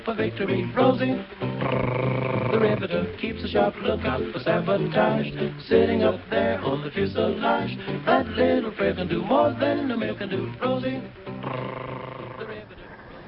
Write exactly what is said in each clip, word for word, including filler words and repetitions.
For victory, Rosie, the riveter, keeps a sharp lookout for sabotage. Sitting up there on the fuselage, that little frail can do more than a male can do. Rosie, the riveter.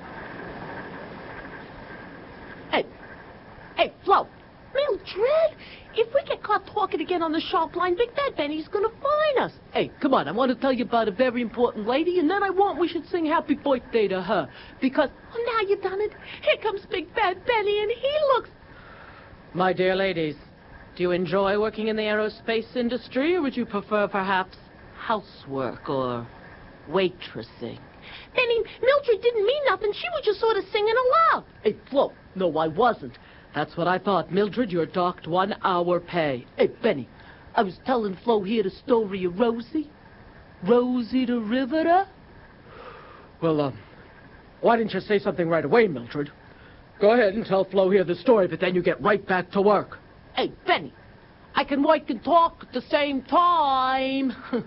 Hey, hey, Flo, Mildred, if we get caught talking again on the sharp line, Big Bad Benny's gonna find us. Hey, come on, I want to tell you about a very important lady, and then I want we should sing happy birthday to her. Because, oh, now you done it. Here comes Big Bad Benny, and he looks... My dear ladies, do you enjoy working in the aerospace industry, or would you prefer, perhaps, housework or waitressing? Benny, Mildred didn't mean nothing. She was just sort of singing aloud. Hey, Flo, no, I wasn't. That's what I thought. Mildred, you're docked one hour pay. Hey, Benny, I was telling Flo here the story of Rosie. Rosie the Riveter. Well, um, why didn't you say something right away, Mildred? Go ahead and tell Flo here the story, but then you get right back to work. Hey, Benny, I can work and talk at the same time.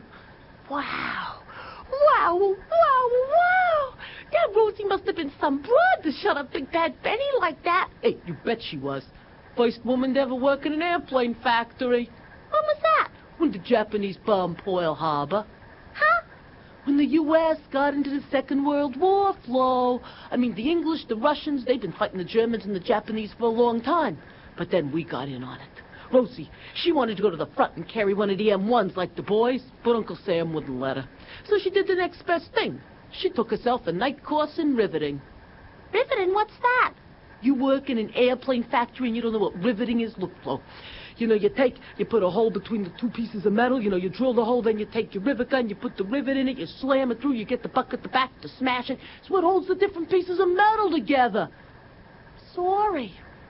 Wow. Wow, wow, wow. That Rosie must have been some broad to shut up Big Bad Benny like that. Hey, you bet she was. First woman to ever work in an airplane factory. When was that? When the Japanese bombed Pearl Harbor. Huh? When the U S got into the Second World War, Flo. I mean, the English, the Russians, they've been fighting the Germans and the Japanese for a long time. But then we got in on it. Rosie, she wanted to go to the front and carry one of the M ones like the boys, but Uncle Sam wouldn't let her. So she did the next best thing. She took herself a night course in riveting. Riveting? What's that? You work in an airplane factory and you don't know what riveting is? Look, Flo, you know, you take, you put a hole between the two pieces of metal, you know, you drill the hole, then you take your rivet gun, you put the rivet in it, you slam it through, you get the bucket at the back to smash it. It's what holds the different pieces of metal together. Sorry.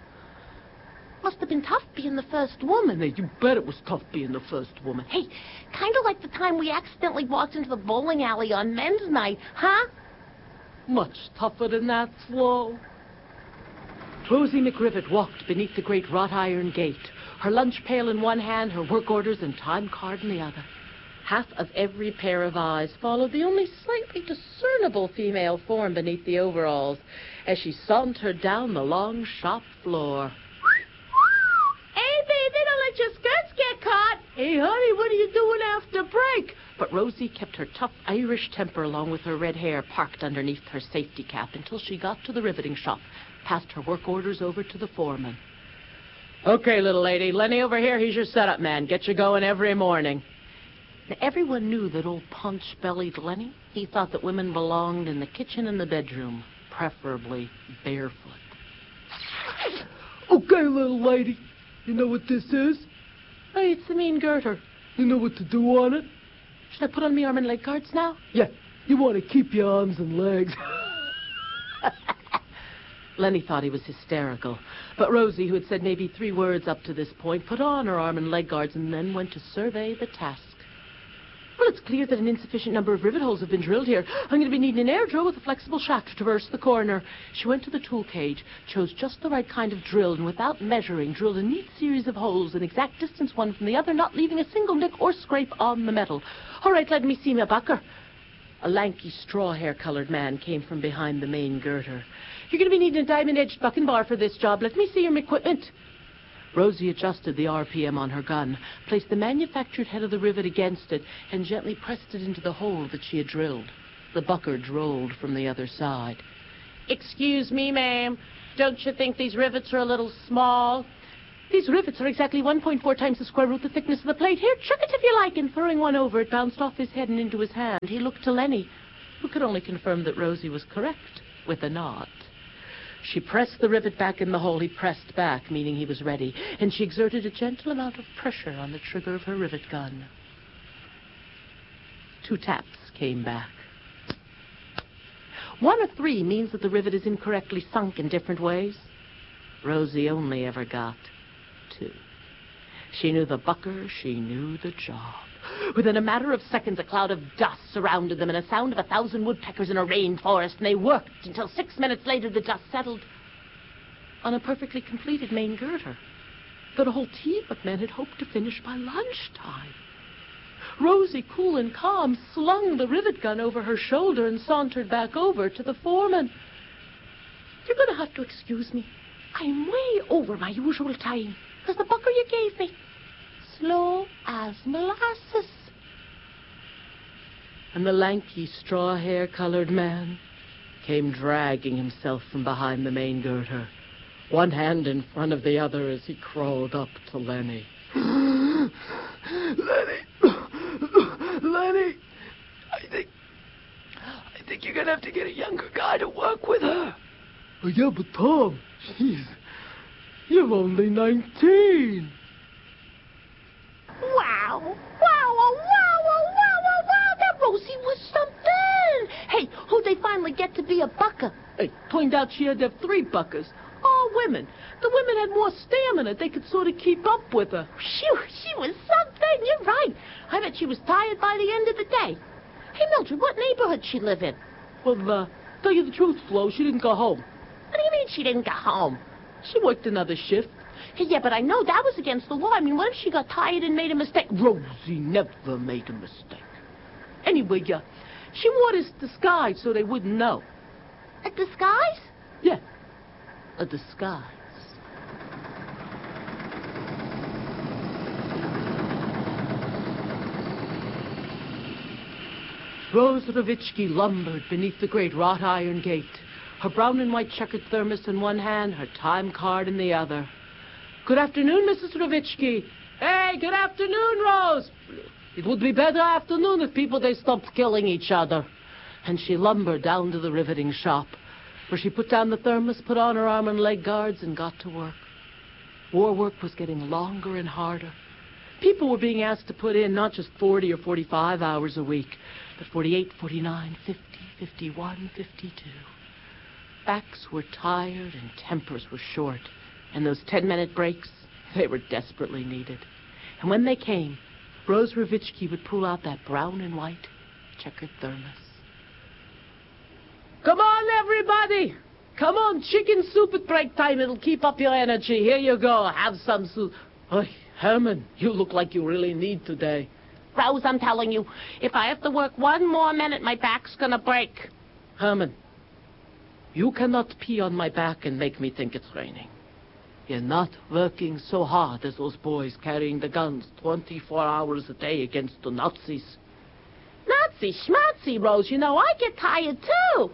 Must have been tough being the first woman. Hey, you bet it was tough being the first woman. Hey, kind of like the time we accidentally walked into the bowling alley on men's night, huh? Much tougher than that, Flo. Rosie McRivet walked beneath the great wrought iron gate, her lunch pail in one hand, her work orders and time card in the other. Half of every pair of eyes followed the only slightly discernible female form beneath the overalls as she sauntered down the long shop floor. Your skirts get caught. Hey, honey, what are you doing after break? But Rosie kept her tough Irish temper along with her red hair parked underneath her safety cap until she got to the riveting shop, passed her work orders over to the foreman. Okay, little lady, Lenny over here, he's your setup man. Get you going every morning. Now, everyone knew that old punch-bellied Lenny. He thought that women belonged in the kitchen and the bedroom, preferably barefoot. Okay, little lady. You know what this is? Hey, it's the mean girder. You know what to do on it? Should I put on my arm and leg guards now? Yeah, you want to keep your arms and legs. Lenny thought he was hysterical. But Rosie, who had said maybe three words up to this point, put on her arm and leg guards and then went to survey the task. Well, it's clear that an insufficient number of rivet holes have been drilled here. I'm going to be needing an air drill with a flexible shaft to traverse the corner. She went to the tool cage, chose just the right kind of drill, and without measuring, drilled a neat series of holes, an exact distance one from the other, not leaving a single nick or scrape on the metal. All right, let me see my bucker. A lanky, straw-hair-colored man came from behind the main girder. You're going to be needing a diamond-edged bucking bar for this job. Let me see your equipment. Rosie adjusted the R P M on her gun, placed the manufactured head of the rivet against it, and gently pressed it into the hole that she had drilled. The bucker rolled from the other side. Excuse me, ma'am. Don't you think these rivets are a little small? These rivets are exactly one point four times the square root the thickness of the plate. Here, chuck it if you like. And throwing one over, it bounced off his head and into his hand. He looked to Lenny, who could only confirm that Rosie was correct, with a nod. She pressed the rivet back in the hole. He pressed back, meaning he was ready, and she exerted a gentle amount of pressure on the trigger of her rivet gun. Two taps came back. One or three means that the rivet is incorrectly sunk in different ways. Rosie only ever got two. She knew the bucker, she knew the job. Within a matter of seconds, a cloud of dust surrounded them and a sound of a thousand woodpeckers in a rainforest, and they worked until six minutes later the dust settled on a perfectly completed main girder that a whole team of men had hoped to finish by lunchtime. Rosie, cool and calm, slung the rivet gun over her shoulder and sauntered back over to the foreman. you're going to have to excuse me. I'm way over my usual time, because the bucker you gave me, slow as molasses. And the lanky, straw-hair-colored man came dragging himself from behind the main girder, one hand in front of the other as he crawled up to Lenny. Lenny! Lenny! I think... I think you're gonna have to get a younger guy to work with her. Oh, yeah, but Tom, jeez, you're only nineteen. Wow! Wow, wow, wow, wow, wow, wow! That Rosie was something! Hey, who'd they finally get to be a bucker? Hey, turned out she had to have three buckers. All women. The women had more stamina. They could sort of keep up with her. Phew, she was something. You're right. I bet she was tired by the end of the day. Hey, Mildred, what neighborhood she live in? Well, uh, tell you the truth, Flo, she didn't go home. What do you mean she didn't go home? She worked another shift. Hey, yeah, but I know that was against the law. I mean, what if she got tired and made a mistake? Rosie never made a mistake. Anyway, uh, she wore this disguise so they wouldn't know. A disguise? Yeah, a disguise. Rose Ravitsky lumbered beneath the great wrought iron gate, her brown and white checkered thermos in one hand, her time card in the other. Good afternoon, Missus Ravitsky. Hey, good afternoon, Rose. It would be better afternoon if people, they stopped killing each other. And she lumbered down to the riveting shop, where she put down the thermos, put on her arm and leg guards, and got to work. War work was getting longer and harder. People were being asked to put in not just forty or forty-five hours a week, but forty-eight, forty-nine, fifty, fifty-one, fifty-two. Backs were tired and tempers were short, and those ten-minute breaks, they were desperately needed. And when they came, Rose Ravitsky would pull out that brown and white checkered thermos. Come on, everybody! Come on, chicken soup at break time. It'll keep up your energy. Here you go. Have some soup. Oy, Herman, you look like you really need today. Rose, I'm telling you, if I have to work one more minute, my back's gonna break. Herman, you cannot pee on my back and make me think it's raining. You're not working so hard as those boys carrying the guns twenty-four hours a day against the Nazis. Nazi schmatzi, Rose. You know, I get tired, too.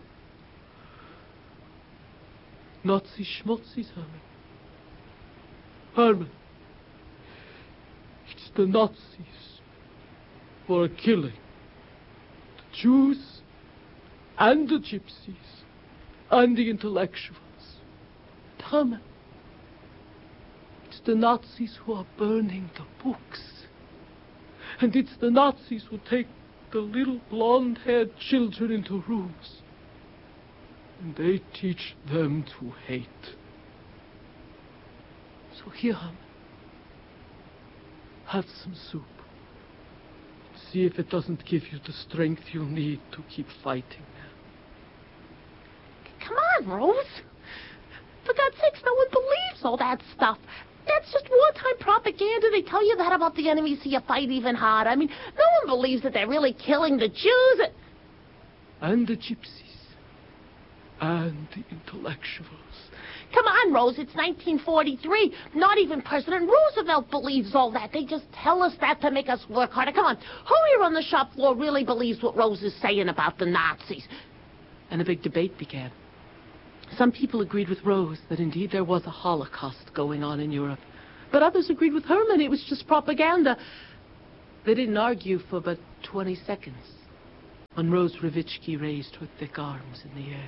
Nazi schmutzis, Herman. Herman, it's the Nazis who are killing the Jews and the gypsies and the intellectuals. Herman, it's the Nazis who are burning the books. And it's the Nazis who take the little blonde-haired children into rooms. And they teach them to hate. So here, Herman, have some soup. See if it doesn't give you the strength you need to keep fighting now. Come on, Rose. For God's sakes, no one believes all that stuff. That's just wartime propaganda. They tell you that about the enemy so you fight even harder. I mean, no one believes that they're really killing the Jews. And the gypsies. And the intellectuals. Come on, Rose, it's nineteen forty-three. Not even President Roosevelt believes all that. They just tell us that to make us work harder. Come on, who here on the shop floor really believes what Rose is saying about the Nazis? And a big debate began. Some people agreed with Rose that indeed there was a Holocaust going on in Europe. But others agreed with Herman. It was just propaganda. They didn't argue for but twenty seconds when Rose Ravitsky raised her thick arms in the air.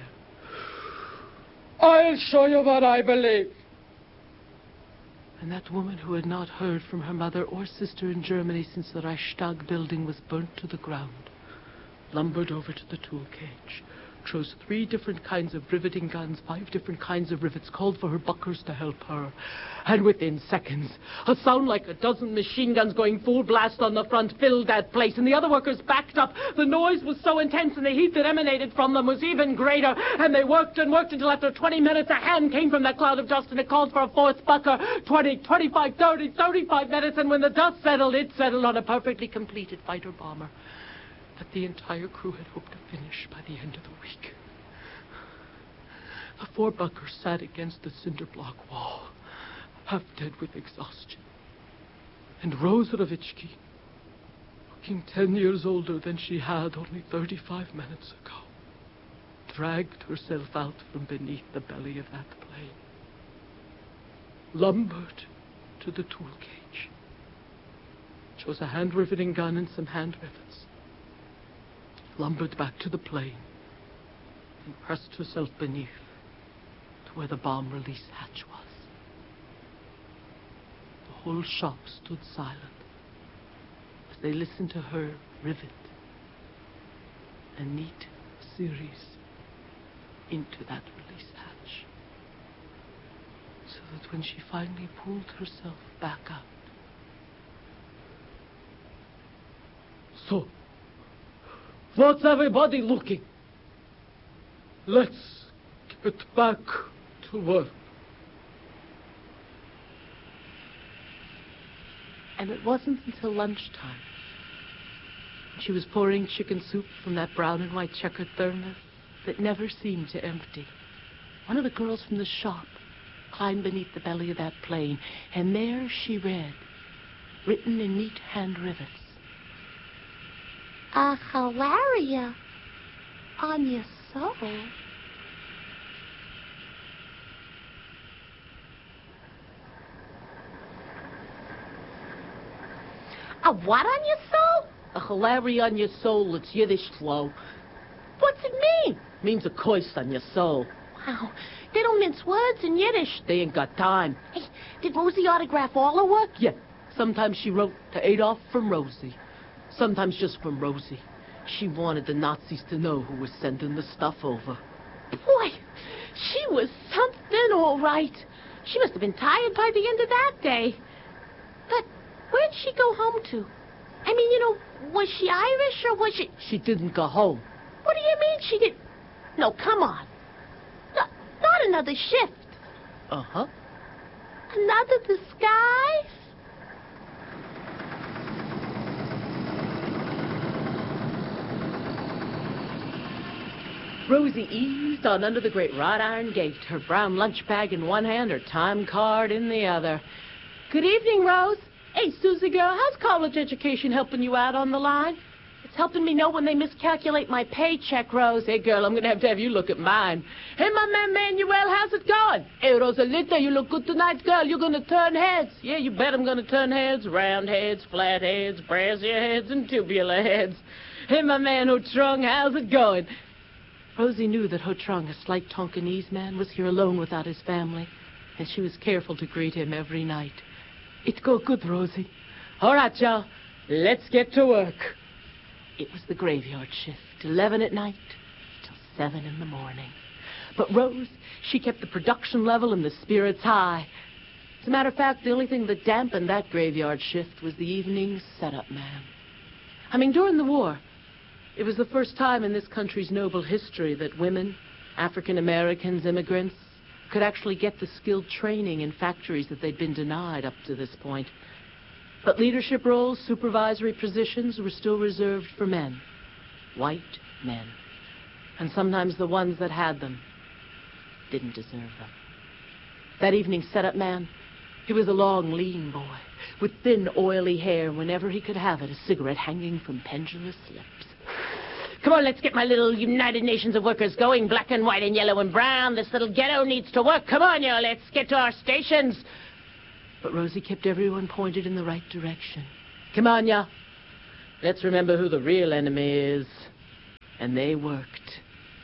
I'll show you what I believe. And that woman who had not heard from her mother or sister in Germany since the Reichstag building was burnt to the ground, lumbered over to the tool cage, chose three different kinds of riveting guns, five different kinds of rivets, called for her buckers to help her. And within seconds, a sound like a dozen machine guns going full blast on the front filled that place, and the other workers backed up. The noise was so intense, and the heat that emanated from them was even greater. And they worked and worked until after twenty minutes, a hand came from that cloud of dust, and it called for a fourth bucker. Twenty, twenty-five, thirty, thirty-five minutes, and when the dust settled, it settled on a perfectly completed fighter-bomber that the entire crew had hoped to finish by the end of the week. The four buckers sat against the cinder block wall, half dead with exhaustion. And Rosa Ravitsky, looking ten years older than she had only thirty-five minutes ago, dragged herself out from beneath the belly of that plane, lumbered to the tool cage, chose a hand-riveting gun and some hand rivets, lumbered back to the plane, and pressed herself beneath to where the bomb release hatch was. The whole shop stood silent as they listened to her rivet a neat series into that release hatch, so that when she finally pulled herself back out. So, what's everybody looking? Let's get back to work. And it wasn't until lunchtime, when she was pouring chicken soup from that brown and white checkered thermos that never seemed to empty, one of the girls from the shop climbed beneath the belly of that plane, and there she read, written in neat hand rivets, "A Hilaria on your soul." A what on your soul? A Hilaria on your soul, it's Yiddish, Flo. What's it mean? Means a curse on your soul. Wow, they don't mince words in Yiddish. They ain't got time. Hey, did Rosie autograph all her work? Yeah, sometimes she wrote to Adolf from Rosie. Sometimes just from Rosie. She wanted the Nazis to know who was sending the stuff over. Boy, she was something all right. She must have been tired by the end of that day. But where'd she go home to? I mean, you know, was she Irish or was she... She didn't go home. What do you mean she did... No, come on. No, not another shift. Uh-huh. Another disguise? Rosie eased on under the great wrought iron gate, her brown lunch bag in one hand, her time card in the other. Good evening, Rose. Hey, Susie girl, how's college education helping you out on the line? It's helping me know when they miscalculate my paycheck, Rose. Hey, girl, I'm going to have to have you look at mine. Hey, my man Manuel, how's it going? Hey, Rosalita, you look good tonight, girl. You're going to turn heads. Yeah, you bet I'm going to turn heads. Round heads, flat heads, brassiere heads, and tubular heads. Hey, my man Ho-Trung, how's it going? Rosie knew that Ho-Trung, a slight Tonkinese man, was here alone without his family, and she was careful to greet him every night. It go good, Rosie. All right, y'all. Let's get to work. It was the graveyard shift, eleven at night till seven in the morning. But Rose, she kept the production level and the spirits high. As a matter of fact, the only thing that dampened that graveyard shift was the evening setup man. I mean, during the war, it was the first time in this country's noble history that women, African Americans, immigrants, could actually get the skilled training in factories that they'd been denied up to this point. But leadership roles, supervisory positions were still reserved for men. White men. And sometimes the ones that had them didn't deserve them. That evening setup man, he was a long, lean boy, with thin, oily hair, whenever he could have it, a cigarette hanging from pendulous lips. Come on, let's get my little United Nations of Workers going, black and white and yellow and brown. This little ghetto needs to work. Come on, y'all, let's get to our stations. But Rosie kept everyone pointed in the right direction. Come on, y'all. Let's remember who the real enemy is. And they worked.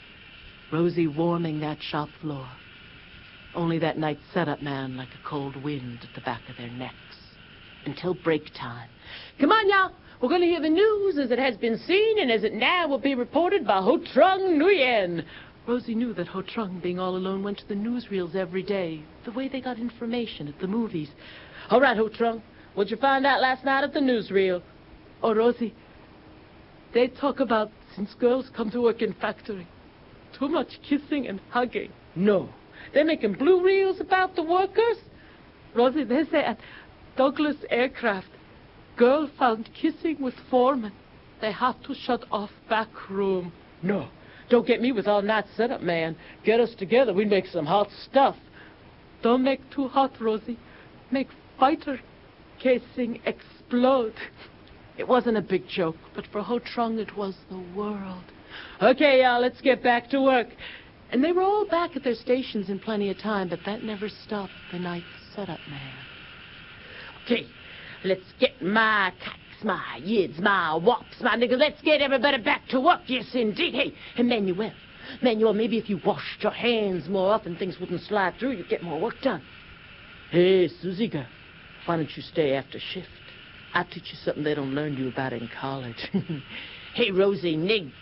Rosie warming that shop floor. Only that night setup man like a cold wind at the back of their necks. Until break time. Come on, y'all. We're going to hear the news as it has been seen and as it now will be reported by Ho-Trung Nguyen. Rosie knew that Ho-Trung, being all alone, went to the newsreels every day, the way they got information at the movies. All right, Ho-Trung, what'd you find out last night at the newsreel? Oh, Rosie, they talk about since girls come to work in factory, too much kissing and hugging. No, they're making blue reels about the workers. Rosie, they say at Douglas Aircraft, girl found kissing with foreman. They have to shut off back room. No, don't get me with all night setup, man. Get us together, we make some hot stuff. Don't make too hot, Rosie. Make fighter casing explode. It wasn't a big joke, but for Ho Trung it was the world. Okay, y'all, let's get back to work. And they were all back at their stations in plenty of time, but that never stopped the night setup man. Okay, let's get my cats, my yids, my wops, my niggas. Let's get everybody back to work, yes, indeed. Hey, Emmanuel, Emmanuel, maybe if you washed your hands more often, things wouldn't slide through. You'd get more work done. Hey, Susie girl, why don't you stay after shift? I'll teach you something they don't learn you about in college. Hey, Rosie, nig.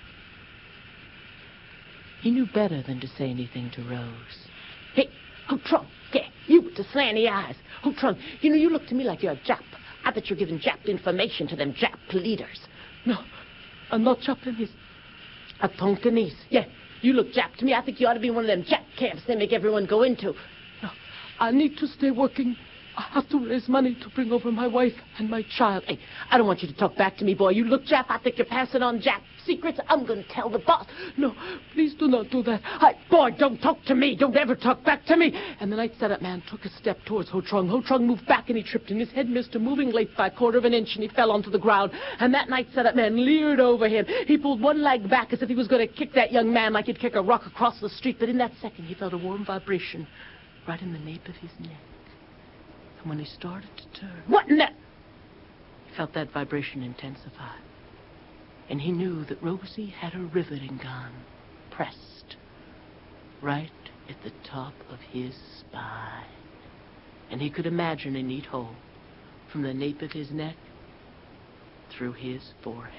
He knew better than to say anything to Rose. Hey, Ho Trung, yeah, you with the slanty eyes. Ho Trung, you know, you look to me like you're a Jap. I bet you're giving Jap information to them Jap leaders. No, I'm not Japanese. I'm Tonkinese. Yeah, you look Jap to me. I think you ought to be one of them Jap camps they make everyone go into. No, I need to stay working. I have to raise money to bring over my wife and my child. Hey, I don't want you to talk back to me, boy. You look Jap. I think you're passing on Jap secrets. I'm going to tell the boss. No, please do not do that. I, boy, don't talk to me. Don't ever talk back to me. And the night setup man took a step towards Ho Trung. Ho Trung moved back and he tripped, and his head missed a moving late by a quarter of an inch, and he fell onto the ground. And that night setup man leered over him. He pulled one leg back as if he was going to kick that young man like he'd kick a rock across the street. But in that second, he felt a warm vibration right in the nape of his neck. And when he started to turn... What in that? He felt that vibration intensify. And he knew that Rosie had a riveting gun pressed right at the top of his spine. And he could imagine a neat hole from the nape of his neck through his forehead.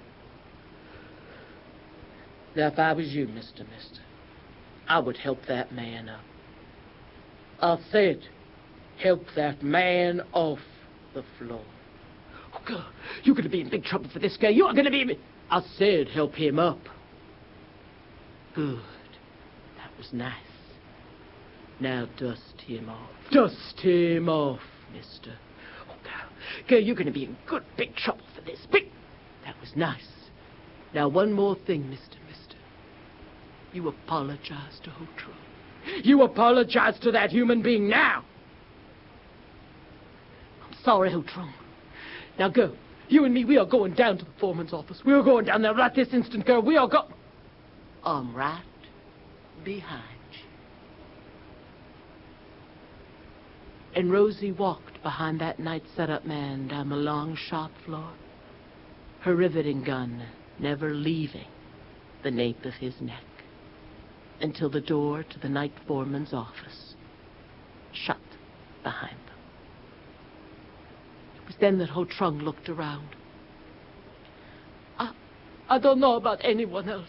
Now, if I was you, Mister Mister, I would help that man up. I said, help that man off the floor. Oh, girl, you're going to be in big trouble for this, girl. You're going to be... I said help him up. Good. That was nice. Now dust him off. Dust him off, mister. Oh, girl, girl, you're going to be in good big trouble for this. Big... That was nice. Now, one more thing, Mister Mister. You apologize to Ho Trung. You apologize to that human being now. I'm sorry, Ho Trung. Now go. You and me, we are going down to the foreman's office. We are going down there right this instant, girl. We are go... I'm right behind you. And Rosie walked behind that night setup man down the long shop floor, her riveting gun never leaving the nape of his neck, until the door to the night foreman's office shut behind them. It was then that Ho Trung looked around. I, I don't know about anyone else,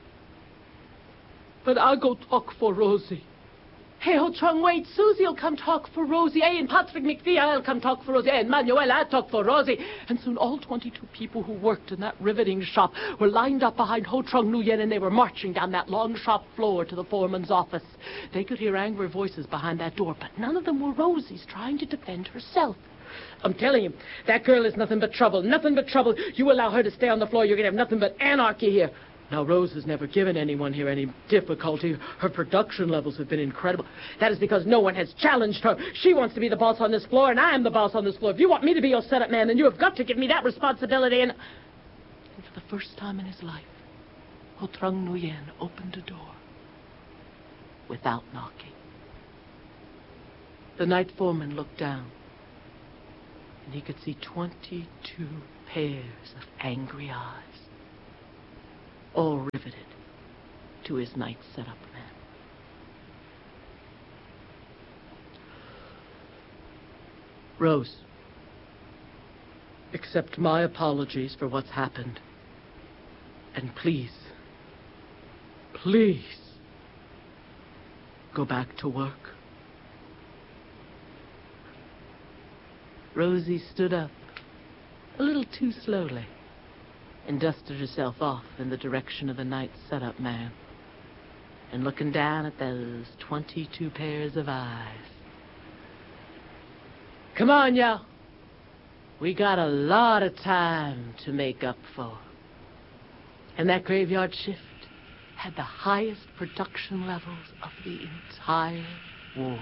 but I'll go talk for Rosie. Hey, Ho Trung, wait. Susie'll come talk for Rosie. Hey, and Patrick McPhee, I'll come talk for Rosie. Hey, and Manuel, I'll talk for Rosie. And soon all twenty-two people who worked in that riveting shop were lined up behind Ho Trung Nguyen, and they were marching down that long shop floor to the foreman's office. They could hear angry voices behind that door, but none of them were Rosie's trying to defend herself. I'm telling you, that girl is nothing but trouble, nothing but trouble. You allow her to stay on the floor, you're going to have nothing but anarchy here. Now, Rose has never given anyone here any difficulty. Her production levels have been incredible. That is because no one has challenged her. She wants to be the boss on this floor, and I am the boss on this floor. If you want me to be your setup man, then you have got to give me that responsibility. And, and for the first time in his life, Ho Trung Nguyen opened a door without knocking. The night foreman looked down, and he could see twenty-two pairs of angry eyes, all riveted to his night setup man. Rose, accept my apologies for what's happened. And please, please, go back to work. Rosie stood up, a little too slowly, and dusted herself off in the direction of the night setup man, and looking down at those twenty-two pairs of eyes. Come on, y'all. We got a lot of time to make up for. And that graveyard shift had the highest production levels of the entire war.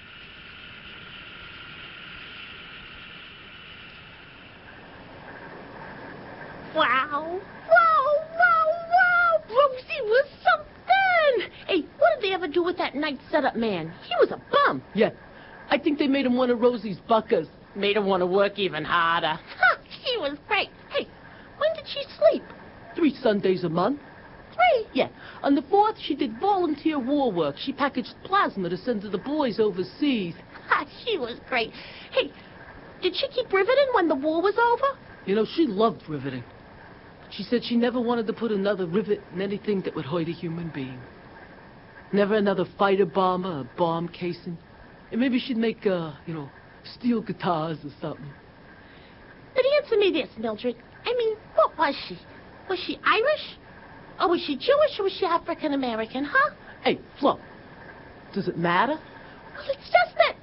Wow. Wow, wow, wow. Rosie was something. Hey, what did they ever do with that night setup man? He was a bum. Yeah, I think they made him one of Rosie's buckers. Made him want to work even harder. Ha, she was great. Hey, when did she sleep? Three Sundays a month. Three? Yeah. On the fourth, she did volunteer war work. She packaged plasma to send to the boys overseas. Ha, she was great. Hey, did she keep riveting when the war was over? You know, she loved riveting. She said she never wanted to put another rivet in anything that would hurt a human being. Never another fighter bomber or bomb casing. And maybe she'd make, uh, you know, steel guitars or something. But answer me this, Mildred. I mean, what was she? Was she Irish? Or was she Jewish or was she African American, huh? Hey, Flo, does it matter? Well, it's just that...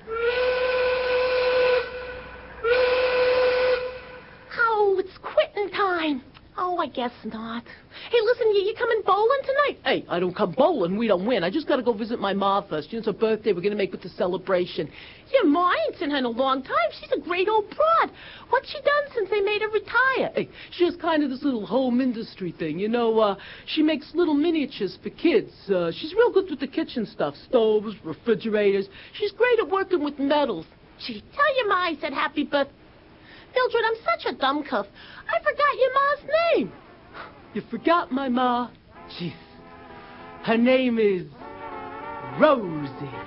Oh, it's quitting time. Oh, I guess not. Hey, listen, you, you coming bowling tonight? Hey, I don't come bowling. We don't win. I just got to go visit my ma first. You know, it's her birthday. We're going to make with the celebration. Your ma ain't seen her in a long time. She's a great old broad. What's she done since they made her retire? Hey, she has kind of this little home industry thing. You know, uh, she makes little miniatures for kids. Uh, she's real good with the kitchen stuff. Stoves, refrigerators. She's great at working with metals. Gee, tell your ma I said happy birthday. Mildred, I'm such a dumb cuff. I forgot your ma's name. You forgot my ma? Jeez. Her name is Rosie.